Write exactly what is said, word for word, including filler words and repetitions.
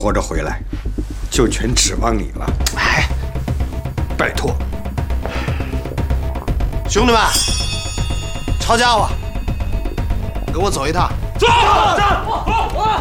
活着回来，就全指望你了。 哎， 拜托， 兄弟们，抄家伙，跟我走一趟。 走！走！